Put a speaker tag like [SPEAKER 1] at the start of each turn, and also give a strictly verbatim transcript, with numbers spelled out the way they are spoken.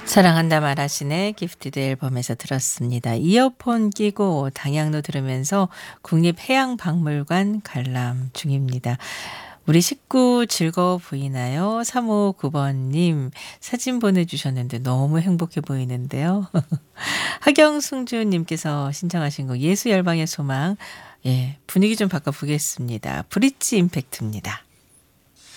[SPEAKER 1] 사랑한다 말하시네 기프티드 앨범에서 들었습니다. 이어폰 끼고 당양로 들으면서 국립해양박물관 관람 중입니다. 우리 식구 즐거워 보이나요? 삼오구 번님 사진 보내주셨는데 너무 행복해 보이는데요. 하경승주님께서 신청하신 곡 예수 열방의 소망. 예, 분위기 좀 바꿔보겠습니다. 브릿지 임팩트입니다.